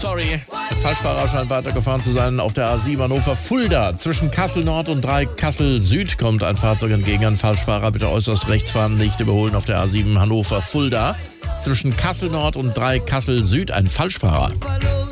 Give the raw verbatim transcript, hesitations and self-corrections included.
Sorry, der Falschfahrer scheint weitergefahren zu sein auf der A sieben Hannover-Fulda. Zwischen Kassel Nord und drei Kassel Süd kommt ein Fahrzeug entgegen. Ein Falschfahrer, bitte äußerst rechts fahren, nicht überholen auf der A sieben Hannover-Fulda. Zwischen Kassel Nord und drei Kassel Süd ein Falschfahrer.